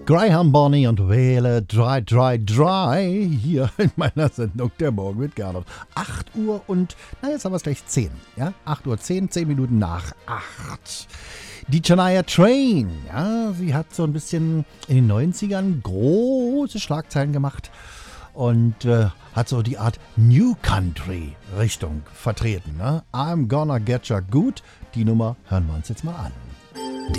Graham Bonny und Wähle Dry, Dry, Dry hier in meiner Sendung Der Morgen mit Gernot. 8 Uhr und, jetzt haben wir es gleich 10. Ja? 8 Uhr 10, 10 Minuten nach 8. Die Shania Twain, ja, sie hat so ein bisschen in den 90ern große Schlagzeilen gemacht und hat so die Art New Country Richtung vertreten. Ne? I'm gonna get ya good. Die Nummer hören wir uns jetzt mal an.